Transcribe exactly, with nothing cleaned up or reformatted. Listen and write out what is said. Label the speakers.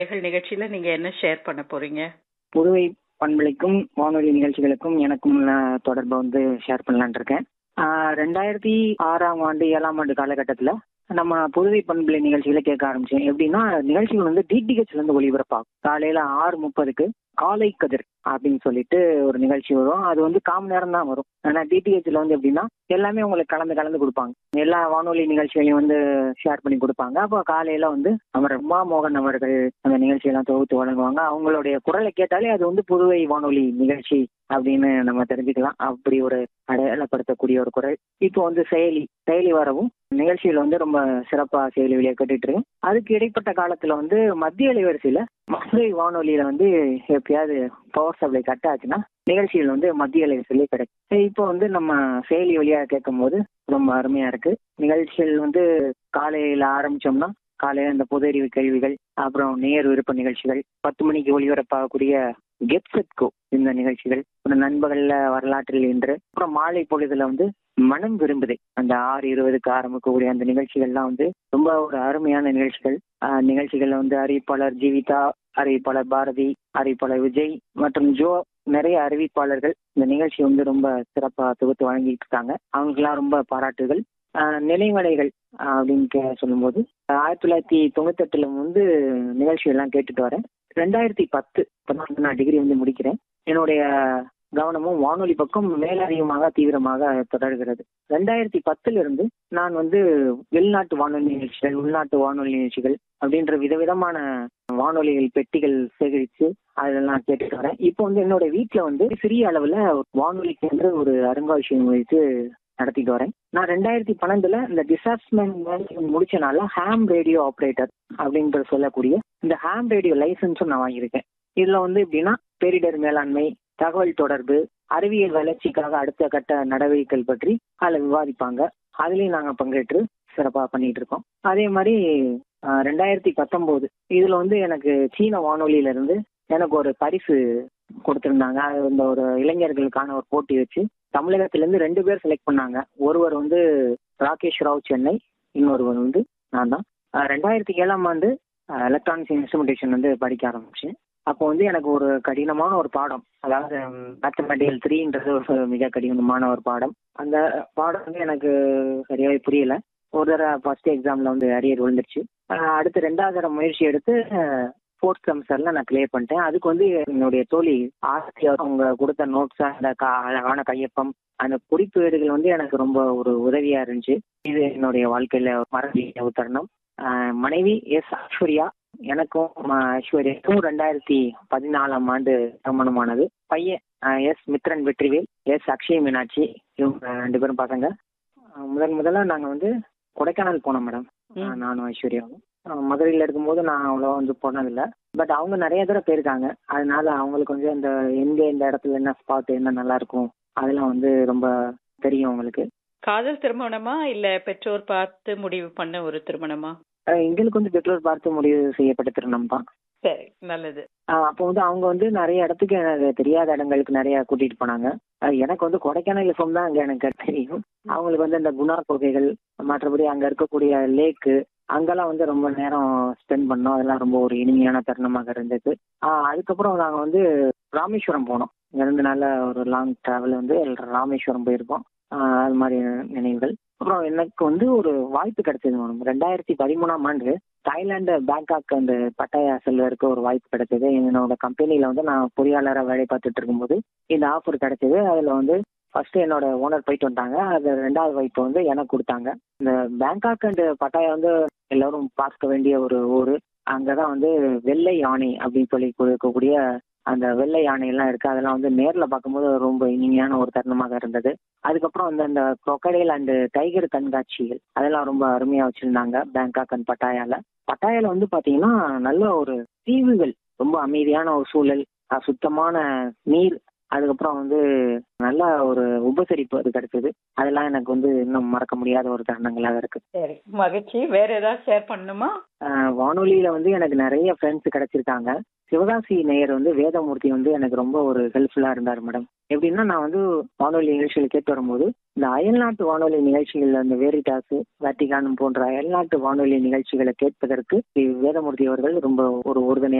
Speaker 1: நிகழ் நிகழ்ச்சியில நீங்க என்ன ஷேர் பண்ண போறீங்க?
Speaker 2: புதுவை பண்பலைக்கும் வானொலி நிகழ்ச்சிகளுக்கும் எனக்கும் உள்ள தொடர்பை வந்து ஷேர் பண்ணலான்னு இருக்கேன். ஆஹ் ரெண்டாயிரத்தி ஆறாம் ஆண்டு ஏழாம் ஆண்டு காலகட்டத்தில் நம்ம புதுவை பண்பலை நிகழ்ச்சிகளை கேட்க ஆரம்பிச்சேன். எப்படின்னா நிகழ்ச்சிகள் வந்து டிடிஹெச்ல இருந்து ஒளிபரப்பாகும். காலையில ஆறு முப்பதுக்கு காலை கதிர் அப்படின்னு சொல்லிட்டு ஒரு நிகழ்ச்சி வரும். அது வந்து காம நேரம் தான் வரும். ஆனா டிடிஹெச்ல வந்து எப்படின்னா எல்லாமே உங்களுக்கு கலந்து கலந்து கொடுப்பாங்க. எல்லா வானொலி நிகழ்ச்சிகளையும் வந்து ஷேர் பண்ணி கொடுப்பாங்க. அப்போ காலையில வந்து அவர் உமா மோகன் அவர்கள் அந்த நிகழ்ச்சியெல்லாம் தொகுத்து வழங்குவாங்க. அவங்களுடைய குரலை கேட்டாலே அது வந்து புதுவை வானொலி நிகழ்ச்சி அப்படின்னு நம்ம தெரிஞ்சுக்கலாம். அப்படி ஒரு அடையாளப்படுத்தக்கூடிய ஒரு குரல். இப்போ வந்து செயலி செயலி வரவும் நிகழ்ச்சியில வந்து ரொம்ப சிறப்பா செயலி வழியா கேட்டுட்டு இருக்கேன். அதுக்கு இடைப்பட்ட காலத்துல வந்து மத்திய அலைவரிசையில மதுரை வானொலியில வந்து எப்பயாவது பவர் சப்ளை கட் ஆச்சுன்னா நிகழ்ச்சிகள் வந்து மத்திய அலைவரிசையிலே கிடைக்கும். இப்போ வந்து நம்ம செயலி வழியா கேட்கும் போது ரொம்ப அருமையா இருக்கு. நிகழ்ச்சிகள் வந்து காலையில ஆரம்பிச்சோம்னா காலையில இந்த பொது அறிவு கேள்விகள், அப்புறம் நேர் விருப்ப நிகழ்ச்சிகள், பத்து மணிக்கு ஒளிபரப்பாகக்கூடிய கெட் செட் கோ இந்த நிகழ்ச்சிகள், ஒரு நண்பகல்ல வரலாற்றில் இன்று, அப்புறம் மாலை பொழுதுல வந்து மனம் விரும்புதே அந்த ஆறு இருபதுக்கு ஆரம்பிக்கக்கூடிய அந்த நிகழ்ச்சிகள்லாம் வந்து ரொம்ப ஒரு அருமையான நிகழ்ச்சிகள். ஆஹ் நிகழ்ச்சிகள்ல வந்து அறிவிப்பாளர் ஜீவிதா, அறிவிப்பாளர் பாரதி, அறிவிப்பாளர் விஜய் மற்றும் ஜோ, நிறைய அறிவிப்பாளர்கள் இந்த நிகழ்ச்சி வந்து ரொம்ப சிறப்பா தொகுத்து வழங்கிட்டு இருக்காங்க. அவங்களுக்கெல்லாம் ரொம்ப பாராட்டுகள். ஆஹ் நினைவலைகள் அப்படின்னு சொல்லும்போது ஆயிரத்தி தொள்ளாயிரத்தி தொண்ணூத்தி எட்டுல வந்து நிகழ்ச்சி எல்லாம் கேட்டுட்டு வரேன். ரெண்டாயிரத்தி பத்து இப்பதான் நான் டிகிரி வந்து முடிக்கிறேன். என்னுடைய கவனமும் வானொலி பக்கம் மேலதிகமாக தீவிரமாக தொடர்கிறது. ரெண்டாயிரத்தி பத்துல இருந்து நான் வந்து வெளிநாட்டு வானொலி நிகழ்ச்சிகள், உள்நாட்டு வானொலி நிகழ்ச்சிகள் அப்படின்ற விதவிதமான வானொலிகள் பெட்டிகள் சேகரித்து அதெல்லாம் கேட்டுட்டு வரேன். இப்போ வந்து என்னோட வீட்டுல வந்து சிறிய அளவுல வானொலிக்கு என்று ஒரு அருங்காட்சியகம் வைத்து நடத்திட்டு வரேன். நான் ரெண்டாயிரத்தி பன்னெண்டுல இந்த டிசாஸ்ட்மெண்ட் முடிச்சனால ஹாம் ரேடியோ ஆப்ரேட்டர் அப்படின்ற சொல்லக்கூடிய இந்த ஹாம் ரேடியோ லைசன்ஸும் நான் வாங்கியிருக்கேன். இதுல வந்து எப்படின்னா பேரிடர் மேலாண்மை, தகவல் தொடர்பு, அறிவியல் வளர்ச்சிக்காக அடுத்த கட்ட நடவடிக்கைகள் பற்றி அதில் விவாதிப்பாங்க. அதுலயும் நாங்க பங்கேற்று சிறப்பா பண்ணிட்டு இருக்கோம். அதே மாதிரி ரெண்டாயிரத்தி பத்தொன்பது இதுல வந்து எனக்கு சீன வானொலியில இருந்து எனக்கு ஒரு பரிசு கொடுத்திருந்தாங்க. அது இந்த ஒரு இளைஞர்களுக்கான ஒரு போட்டி வச்சு தமிழகத்துல இருந்து ரெண்டு பேர் செலக்ட் பண்ணாங்க. ஒருவர் வந்து ராகேஷ் ராவ் சென்னை, இன்னொருவர் வந்து நான் தான். ரெண்டாயிரத்தி ஏழாம் ஆண்டு எலக்ட்ரானிக்ஸ் இன்ஸ்ட்ருமெண்டேஷன் வந்து படிக்க ஆரம்பிச்சேன். அப்போ வந்து எனக்கு ஒரு கடினமான ஒரு பாடம், அதாவது மேத்தமெட்டிக்கல் த்ரீன்றது ஒரு மிக கடினமான ஒரு பாடம். அந்த பாடம் வந்து எனக்கு சரியாவே புரியல. ஒரு தடவை ஃபர்ஸ்ட் எக்ஸாம்ல வந்து அரியர் விழுந்துருச்சு. அடுத்து ரெண்டாவது தடவை முயற்சி எடுத்து ஃபோர்த் செமஸ்டர்ல நான் கிளியர் பண்ணிட்டேன். அதுக்கு வந்து என்னுடைய தோழி ஆசிரியர் அவங்க கொடுத்த நோட்ஸ், அந்த அழகான கையொப்பம், அந்த குறிப்பேடுகள் வந்து எனக்கு ரொம்ப ஒரு உதவியா இருந்துச்சு. இது என்னுடைய வாழ்க்கையில மறக்க தருணம். மனைவி எஸ் ஐஸ்வர்யா, எனக்கும் ஐஸ்வர்யாக்கும் ரெண்டாயிரத்தி பதினாலாம் ஆண்டு திருமணமானது. பையன் எஸ் மித்ரன் வெற்றிவேல், எஸ் அக்ஷய் மீனாட்சி, இவங்க ரெண்டு பேரும் பசங்க. முதன் முதல்ல நாங்க வந்து கொடைக்கானல் போனோம் மேடம், நானும் ஐஸ்வர்யாவும். மதுரையில் இருக்கும்போது நான் அவ்வளோ வந்து போனதில்லை. பட் அவங்க நிறைய தடவை போயிருக்காங்க. அதனால அவங்களுக்கு வந்து இந்த எங்க இந்த இடத்துல என்ன ஸ்பாட் என்ன நல்லா இருக்கும் அதெல்லாம் வந்து ரொம்ப தெரியும் அவங்களுக்கு.
Speaker 1: காதல் திருமணமா இல்ல பெற்றோர் பார்த்து முடிவு பண்ண ஒரு திருமணமா?
Speaker 2: எங்களுக்கு வந்து பெற்றோர் பார்த்து முடிவு செய்யப்பட்ட திருமணம் தான்.
Speaker 1: சரி, நல்லது.
Speaker 2: அப்போ வந்து அவங்க வந்து நிறைய இடத்துக்கு எனக்கு தெரியாத இடங்களுக்கு நிறைய கூட்டிட்டு போனாங்க. எனக்கு வந்து கொடைக்கானல் எஃப்எம் தான் அங்க எனக்கு தெரியும். அவங்களுக்கு வந்து இந்த குணா குகைகள், மற்றபடி அங்க இருக்கக்கூடிய லேக்கு, அங்கெல்லாம் வந்து ரொம்ப நேரம் ஸ்பெண்ட் பண்ணோம். அதெல்லாம் ரொம்ப ஒரு இனிமையான தருணமாக இருந்தது. ஆஹ் அதுக்கப்புறம் நாங்க வந்து ராமேஸ்வரம் போனோம். ரெண்டு நாள்ல ஒரு லாங் டிராவல் வந்து ராமேஸ்வரம் போயிருக்கோம். ஆஹ் அது மாதிரி நினைவுகள். அப்புறம் எனக்கு வந்து ஒரு வாய்ப்பு கிடைச்சது மேடம். ரெண்டாயிரத்தி பதிமூணாம் ஆண்டு தாய்லாந்து பேங்காக் அந்த பட்டாயா செல்வதற்கு ஒரு வாய்ப்பு கிடைச்சது. என்னோட கம்பெனியில வந்து நான் பொறியாளராக வேலை பார்த்துட்டு இருக்கும்போது இந்த ஆஃபர் கிடைச்சது. அதுல வந்து ஃபர்ஸ்ட் என்னோட ஓனர் போயிட்டு வந்தாங்க. அது ரெண்டாவது வாய்ப்பு வந்து எனக்கு கொடுத்தாங்க. இந்த பேங்காக் அண்ட் பட்டாயா வந்து எல்லாரும் பார்க்க வேண்டிய ஒரு ஊர். அங்கதான் வந்து வெள்ளை யானை அப்படின்னு சொல்லி கொடுக்கக்கூடிய அந்த வெள்ளை யானை எல்லாம் இருக்கு. அதெல்லாம் வந்து நேர்ல பார்க்கும்போது ரொம்ப இனிமையான ஒரு தருணமாக இருந்தது. அதுக்கப்புறம் அந்த அந்த crocodile அண்ட் டைகர் கண்காட்சிகள் அதெல்லாம் ரொம்ப அருமையா வச்சிருந்தாங்க பேங்காக் அண்ட் பட்டாயால. பட்டாயால வந்து பாத்தீங்கன்னா நல்ல ஒரு தீவுகள், ரொம்ப அமைதியான ஒரு சூழல், சுத்தமான நீர், அதுக்கப்புறம் வந்து நல்ல ஒரு உபசரிப்பு அது கிடைச்சது. அதெல்லாம் எனக்கு வந்து இன்னும் மறக்க முடியாத ஒரு தருணங்களாக இருக்கு.
Speaker 1: சரி, மகிழ்ச்சி. வேற ஏதாவது ஷேர் பண்ணணுமா?
Speaker 2: ஆஹ் வானொலியில வந்து எனக்கு நிறைய ஃப்ரெண்ட்ஸ் கிடைச்சிருக்காங்க. சிவகாசி நேயர் வந்து வேதமூர்த்தி வந்து எனக்கு ரொம்ப ஒரு ஹெல்ப்ஃபுல்லா இருந்தார் மேடம். எப்படின்னா நான் வந்து வானொலி நிகழ்ச்சிகள் கேட்டு வரும்போது இந்த அயல்நாட்டு வானொலி நிகழ்ச்சிகள், அந்த வேரிட்டாஸ், வேட்டிகான் போன்ற அயல்நாட்டு வானொலி நிகழ்ச்சிகளை கேட்பதற்கு வேதமூர்த்தி அவர்கள் ரொம்ப ஒரு உறுதுணையா